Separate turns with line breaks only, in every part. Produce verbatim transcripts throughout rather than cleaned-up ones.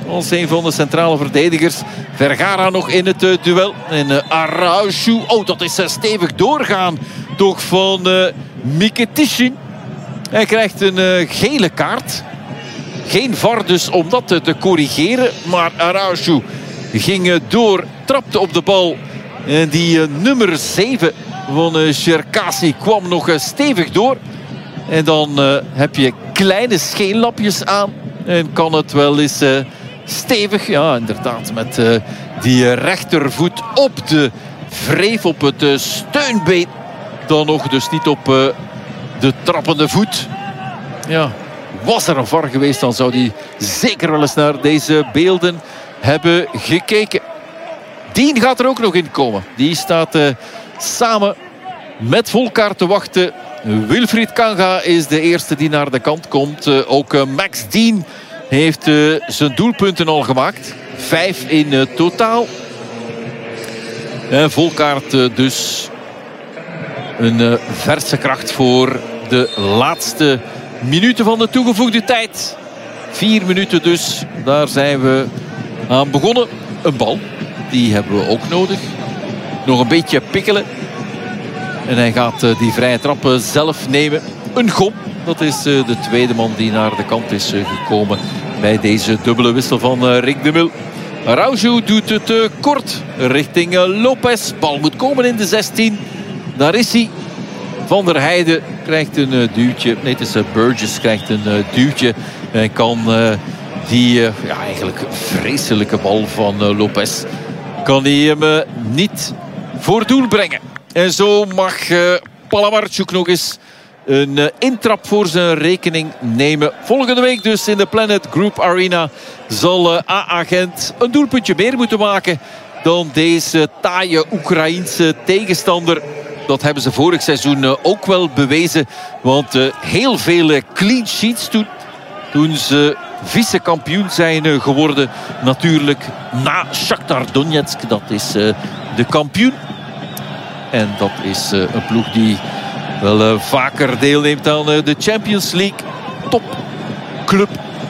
als een van de centrale verdedigers. Vergara nog in het uh, duel. En uh, Araujo, oh dat is uh, stevig doorgaan toch van uh, Mkhitaryan. Hij krijgt een uh, gele kaart. Geen V A R dus om dat uh, te corrigeren. Maar Araujo ging uh, door, trapte op de bal. En die uh, nummer zeven van uh, Cherkasy kwam nog uh, stevig door. En dan uh, heb je kleine scheenlapjes aan. En kan het wel eens uh, stevig. Ja, inderdaad. Met uh, die uh, rechtervoet op de wreef, op het uh, steunbeen. Dan nog dus niet op uh, de trappende voet. Ja, was er een V A R geweest, dan zou hij zeker wel eens naar deze beelden hebben gekeken. Dien gaat er ook nog in komen. Die staat uh, samen met Volkaart te wachten. Wilfried Kanga is de eerste die naar de kant komt. Uh, ook uh, Max Dien heeft uh, zijn doelpunten al gemaakt. Vijf in uh, totaal. En Volkaart uh, dus een uh, verse kracht voor de laatste minuten van de toegevoegde tijd. Vier minuten dus. Daar zijn we aan begonnen. Een bal. Die hebben we ook nodig. Nog een beetje pikkelen. En hij gaat uh, die vrije trappen zelf nemen. Een gom. Dat is uh, de tweede man die naar de kant is uh, gekomen. Bij deze dubbele wissel van uh, Rick de Mil. Araujo doet het uh, kort. Richting uh, Lopez. Bal moet komen in de zestien. Daar is hij. Van der Heijden krijgt een uh, duwtje. Nee, het is uh, Burgess krijgt een uh, duwtje. En kan uh, die uh, ja, eigenlijk vreselijke bal van uh, Lopez. Kan hij hem uh, niet voor doel brengen. En zo mag uh, Palamarchuk nog eens een uh, intrap voor zijn rekening nemen. Volgende week dus in de Planet Group Arena zal uh, A A Gent een doelpuntje meer moeten maken dan deze taaie Oekraïense tegenstander. Dat hebben ze vorig seizoen uh, ook wel bewezen. Want uh, heel veel uh, clean sheets toen, toen ze vice-kampioen zijn uh, geworden. Natuurlijk na Shakhtar Donetsk. Dat is uh, de kampioen. En dat is uh, een ploeg die wel uh, vaker deelneemt aan uh, de Champions League. Topclub.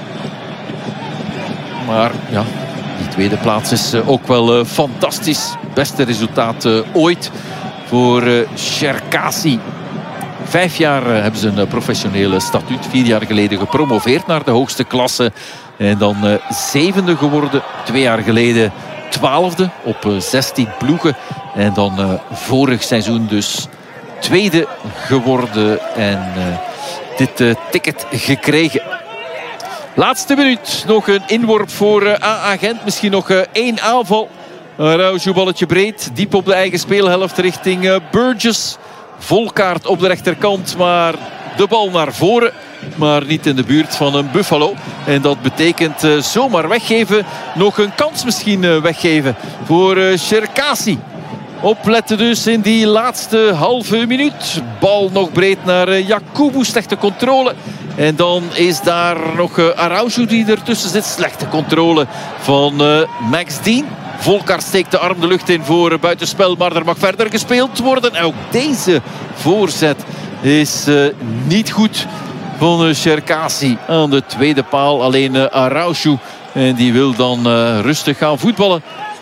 Maar ja, die tweede plaats is uh, ook wel uh, fantastisch. Beste resultaat uh, ooit voor uh, Cherkasy. Vijf jaar uh, hebben ze een uh, professionele statuut. Vier jaar geleden gepromoveerd naar de hoogste klasse. En dan uh, zevende geworden. Twee jaar geleden twaalfde op uh, zestien ploegen. En dan uh, vorig seizoen dus tweede geworden. En uh, dit uh, ticket gekregen. Laatste minuut. Nog een inworp voor uh, A A Gent. Misschien nog uh, één aanval. Araujo balletje breed. Diep op de eigen speelhelft richting uh, Burgess. Volkaart op de rechterkant. Maar de bal naar voren. Maar niet in de buurt van een Buffalo. En dat betekent uh, zomaar weggeven. Nog een kans misschien uh, weggeven voor uh, Cherkasy. Opletten dus in die laatste halve minuut. Bal nog breed naar uh, Yakubu. Slechte controle. En dan is daar nog uh, Araujo die ertussen zit. Slechte controle van uh, Max Dien. Volkaart steekt de arm de lucht in voor uh, buitenspel. Maar er mag verder gespeeld worden. En ook deze voorzet is uh, niet goed van uh, Cherkasy aan de tweede paal. Alleen uh, Araujo. En die wil dan uh, rustig gaan voetballen.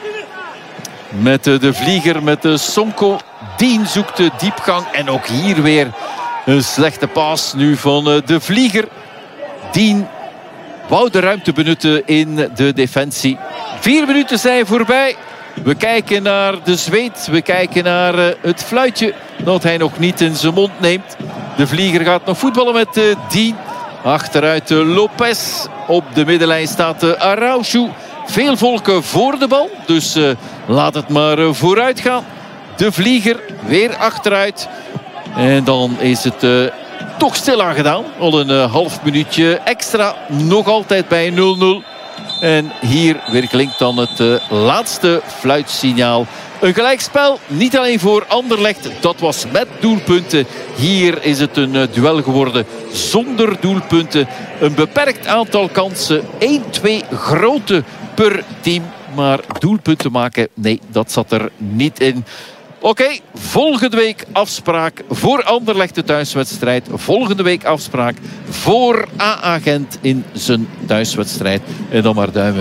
Met uh, de vlieger, met uh, Sonko. Dien zoekt de diepgang. En ook hier weer een slechte paas nu van uh, de vlieger. Dien wou de ruimte benutten in de defensie. Vier minuten zijn voorbij. We kijken naar de zweet. We kijken naar uh, het fluitje dat hij nog niet in zijn mond neemt. De vlieger gaat nog voetballen met uh, Dien. Achteruit uh, Lopez. Op de middenlijn staat uh, Araujo. Veel volken voor de bal. Dus uh, laat het maar uh, vooruit gaan. De vlieger weer achteruit. En dan is het uh, toch stilaan gedaan. Al een uh, half minuutje extra. Nog altijd bij nul nul. En hier weer klinkt dan het uh, laatste fluitsignaal. Een gelijkspel, niet alleen voor Anderlecht. Dat was met doelpunten. Hier is het een uh, duel geworden zonder doelpunten. Een beperkt aantal kansen. één, twee grote per team. Maar doelpunten maken, nee, dat zat er niet in. Oké, okay, volgende week afspraak voor Anderlecht de thuiswedstrijd. Volgende week afspraak voor A A Gent in zijn thuiswedstrijd. En dan maar duimen